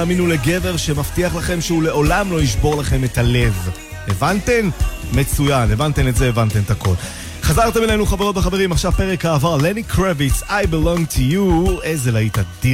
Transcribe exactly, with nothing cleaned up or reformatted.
תאמינו לגבר שמבטיח לכם שהוא לעולם לא ישבור לכם את הלב. הבנתן? מצוין, הבנתן את זה, הבנתן את הכל. חזרתם אלינו חברות וחברים, עכשיו פרק העבר, לני קרביץ, I belong to you, איזה להיט אדיר.